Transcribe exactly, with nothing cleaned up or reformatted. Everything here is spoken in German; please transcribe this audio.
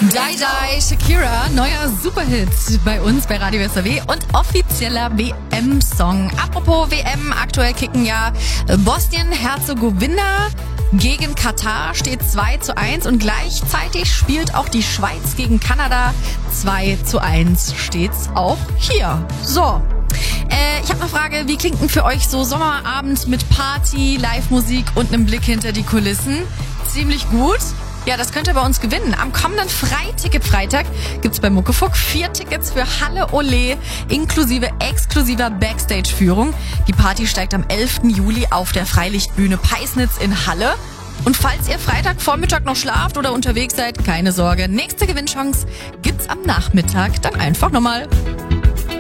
Die Die, Shakira, neuer Superhit bei uns bei Radio S R W und offizieller W M-Song. Apropos W M, aktuell kicken ja Bosnien-Herzegowina gegen Katar, steht zwei zu eins und gleichzeitig spielt auch die Schweiz gegen Kanada. zwei zu eins steht's auch hier. So. Äh, ich habe eine Frage, wie klingt denn für euch so Sommerabend mit Party, Live-Musik und einem Blick hinter die Kulissen? Ziemlich gut. Ja, das könnt ihr bei uns gewinnen. Am kommenden Freiticket-Freitag gibt's bei Muckefuck vier Tickets für Halle Olé inklusive exklusiver Backstage-Führung. Die Party steigt am elften Juli auf der Freilichtbühne Peisnitz in Halle. Und falls ihr Freitagvormittag noch schlaft oder unterwegs seid, keine Sorge, nächste Gewinnchance gibt's am Nachmittag dann einfach nochmal.